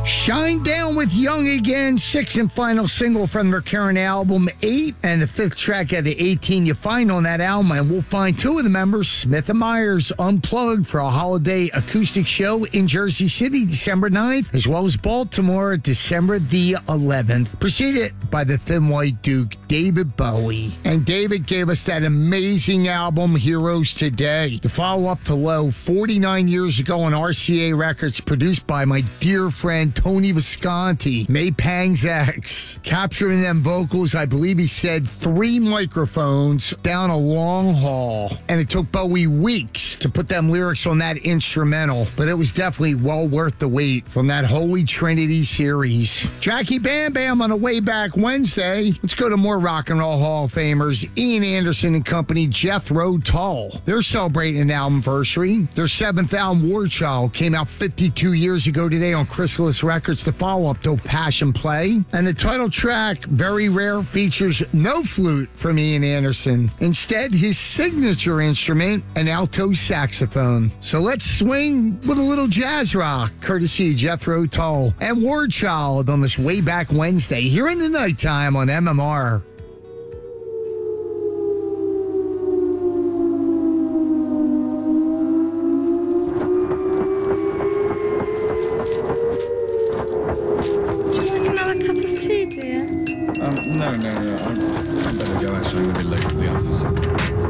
Shine Down with Young Again, sixth and final single from their current album, 8, and the fifth track of the 18 you find on that album. And we'll find two of the members, Smith and Myers, unplugged for a holiday acoustic show in Jersey City, December 9th, as well as Baltimore, December the 11th, preceded by the Thin White Duke, David Bowie. And David gave us that amazing album, Heroes Today. The follow-up to Low, 49 years ago on RCA Records, produced by my dear friend Tony Visconti, made Pang's ex. Capturing them vocals, I believe he said 3 microphones down a long hall. And it took Bowie weeks to put them lyrics on that instrumental, but it was definitely well worth the wait from that Holy Trinity series. Jackie Bam Bam on a way back Wednesday. Let's go to more Rock and Roll Hall of Famers. Ian Anderson and company, Jethro Tull. They're celebrating an albumversary. Their 7th album, War Child, came out 52 years ago today on Chrysalis Records, the follow-up to Passion Play. And the title track, Very Rare, features no flute from Ian Anderson. Instead, his signature instrument, an alto saxophone. So let's swing with a little jazz rock, courtesy Jethro Tull and War Child on this way back Wednesday, here in the nighttime on MMR.